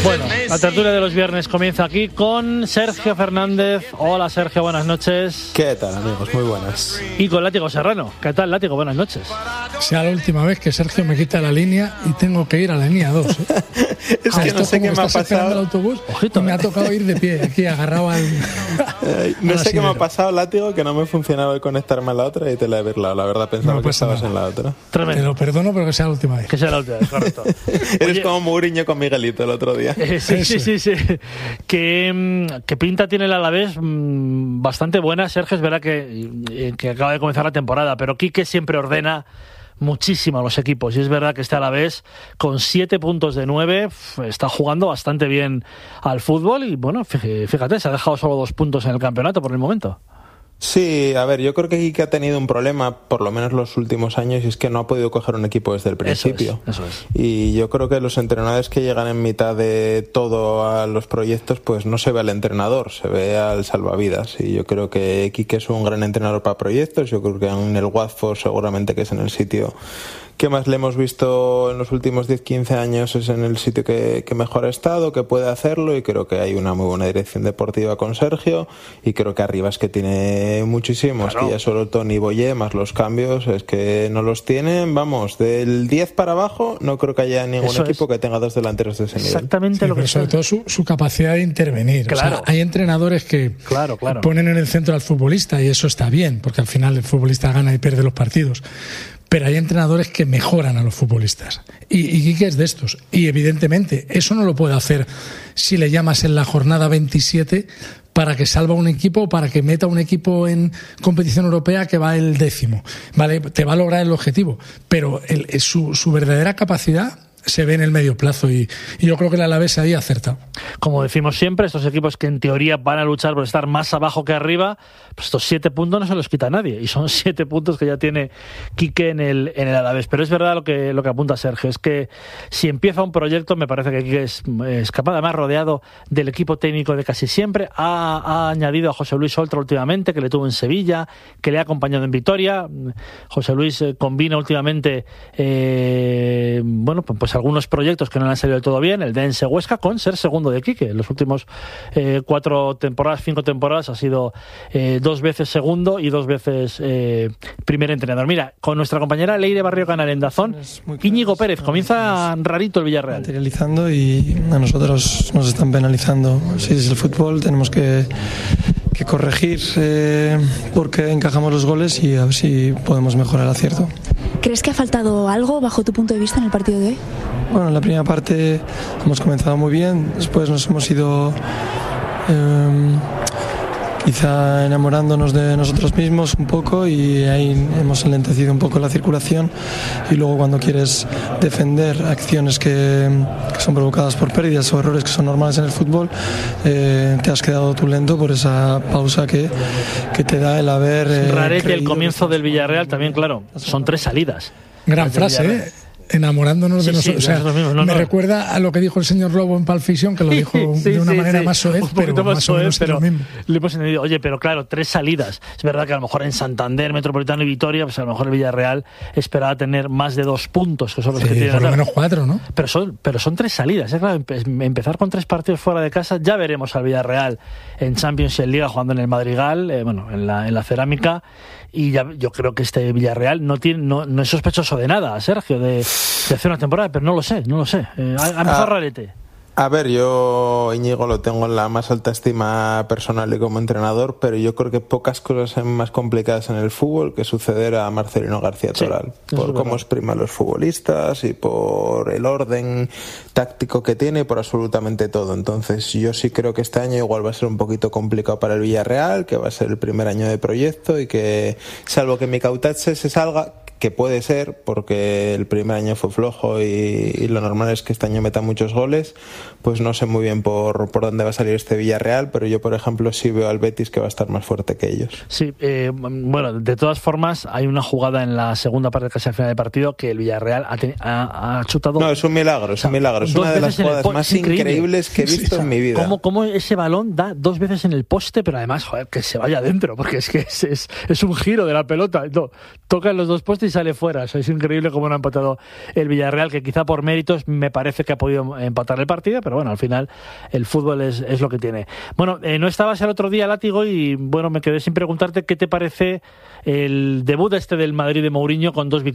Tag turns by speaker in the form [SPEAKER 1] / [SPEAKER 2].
[SPEAKER 1] Bueno, la tertulia de los viernes comienza aquí con Sergio Fernández. Hola Sergio, buenas noches.
[SPEAKER 2] ¿Qué tal, amigos? Muy buenas.
[SPEAKER 1] Y con Látigo Serrano. ¿Qué tal, Látigo? Buenas noches.
[SPEAKER 3] Sea la última vez que Sergio me quita la línea y tengo que ir a la línea 2.
[SPEAKER 2] Es que no sé qué me ha pasado.
[SPEAKER 3] El autobús, ojito, me ha tocado ir de pie aquí agarrado al...
[SPEAKER 2] No sé qué me ha pasado, Látigo, que no me funcionaba el conectarme a la otra y te la he virlado. La verdad pensaba que estabas en la otra.
[SPEAKER 1] Tremendo.
[SPEAKER 3] Te lo perdono, pero que sea la última vez.
[SPEAKER 1] Que sea la última vez, correcto.
[SPEAKER 2] Eres como Mourinho con Miguelito el otro día.
[SPEAKER 1] Sí. ¿Qué pinta tiene el Alavés? Bastante buena, Sergio. Es verdad que acaba de comenzar la temporada, pero Quique siempre ordena muchísimo a los equipos, y es verdad que este Alavés con 7 puntos de 9 está jugando bastante bien al fútbol y bueno, fíjate, se ha dejado solo 2 puntos en el campeonato por el momento.
[SPEAKER 2] Sí, a ver, yo creo que Quique ha tenido un problema, por lo menos los últimos años, y es que no ha podido coger un equipo desde el principio.
[SPEAKER 1] Eso es.
[SPEAKER 2] Y yo creo que los entrenadores que llegan en mitad de todo a los proyectos, pues no se ve al entrenador, se ve al salvavidas. Y yo creo que Quique es un gran entrenador para proyectos. Yo creo que en el Watford seguramente que es en el sitio que más le hemos visto en los últimos 10-15 años, es en el sitio que mejor ha estado, que puede hacerlo, y creo que hay una muy buena dirección deportiva con Sergio, y creo que arriba es que tiene muchísimos, claro. Que ya solo Tony Boyé más los cambios es que no los tienen, vamos, del 10 para abajo no creo que haya ningún equipo que tenga 2 delanteros de ese nivel.
[SPEAKER 1] Exactamente, lo que
[SPEAKER 3] sobre todo su capacidad de intervenir.
[SPEAKER 1] Claro.
[SPEAKER 3] O sea, hay entrenadores que ponen en el centro al futbolista, y eso está bien, porque al final el futbolista gana y pierde los partidos. Pero hay entrenadores que mejoran a los futbolistas. Y Quique es de estos. Y evidentemente eso no lo puede hacer si le llamas en la jornada 27 para que salva un equipo o para que meta un equipo en competición europea que va el 10º. Vale, te va a lograr el objetivo. Pero su verdadera capacidad se ve en el medio plazo, y yo creo que el Alavés ahí ha acertado.
[SPEAKER 1] Como decimos siempre, estos equipos que en teoría van a luchar por estar más abajo que arriba, pues estos 7 puntos no se los quita nadie, y son 7 puntos que ya tiene Quique en el Alavés. Pero es verdad lo que apunta Sergio, es que si empieza un proyecto, me parece que Quique es capaz, además rodeado del equipo técnico de casi siempre. Ha añadido a José Luis Oltra últimamente, que le tuvo en Sevilla, que le ha acompañado en Vitoria. José Luis combina últimamente pues algunos proyectos que no le han salido del todo bien, el de Ense Huesca, con ser segundo de Quique. En los últimos 5 temporadas ha sido 2 veces segundo y 2 veces primer entrenador. Mira, con nuestra compañera Leire Barrio Canal en Dazón, Íñigo Pérez, comienza rarito el Villarreal.
[SPEAKER 4] Materializando, y a nosotros nos están penalizando. Si es el fútbol, tenemos que corregir porque encajamos los goles, y a ver si podemos mejorar el acierto.
[SPEAKER 5] ¿Crees que ha faltado algo bajo tu punto de vista en el partido de hoy?
[SPEAKER 4] Bueno, en la primera parte hemos comenzado muy bien, después nos hemos ido quizá enamorándonos de nosotros mismos un poco, y ahí hemos enlentecido un poco la circulación, y luego cuando quieres defender acciones que son provocadas por pérdidas o errores que son normales en el fútbol, te has quedado tú lento por esa pausa que te da el haber
[SPEAKER 1] rarete el comienzo del Villarreal también, claro, son 3 salidas.
[SPEAKER 3] Gran frase, enamorándonos de nosotros.
[SPEAKER 1] Sí, me
[SPEAKER 3] recuerda a lo que dijo el señor Lobo en Pulp Fiction, que lo dijo de una manera más soez, pero más o menos es lo mismo.
[SPEAKER 1] Le hemos entendido. Oye, pero claro, 3 salidas. Es verdad que a lo mejor en Santander, Metropolitano y Vitoria, pues a lo mejor el Villarreal esperaba tener más de 2 puntos, que son los que tiene.
[SPEAKER 3] Por lo menos 4, ¿no?
[SPEAKER 1] Pero son 3 salidas. Claro, empezar con 3 partidos fuera de casa. Ya veremos al Villarreal en Champions y en Liga jugando en el Madrigal, en la Cerámica. Y ya, yo creo que este Villarreal no es sospechoso de nada, Sergio, de hacer una temporada, pero no lo sé. Ha empezado rarete.
[SPEAKER 2] A ver, yo Íñigo lo tengo en la más alta estima personal y como entrenador, pero yo creo que pocas cosas son más complicadas en el fútbol que suceder a Marcelino García Toral, por cómo exprime a los futbolistas y por el orden táctico que tiene y por absolutamente todo. Entonces yo sí creo que este año igual va a ser un poquito complicado para el Villarreal, que va a ser el primer año de proyecto, y que salvo que Mikautatse se salga, que puede ser, porque el primer año fue flojo y lo normal es que este año meta muchos goles, pues no sé muy bien por dónde va a salir este Villarreal, pero yo, por ejemplo, sí veo al Betis que va a estar más fuerte que ellos.
[SPEAKER 1] Sí, bueno, de todas formas, hay una jugada en la segunda parte casi al final del partido que el Villarreal ha chutado...
[SPEAKER 2] No, es un milagro, es una de las jugadas más increíbles que he visto en mi vida.
[SPEAKER 1] ¿Cómo ese balón da 2 veces en el poste, pero además, joder, que se vaya adentro, porque es que es un giro de la pelota, no, toca en los 2 postes y sale fuera. O sea, es increíble cómo no ha empatado el Villarreal, que quizá por méritos me parece que ha podido empatar el partido, pero bueno, al final el fútbol es lo que tiene. Bueno, no estabas el otro día, Látigo, y bueno, me quedé sin preguntarte qué te parece el debut del Madrid de Mourinho con 2 victorias.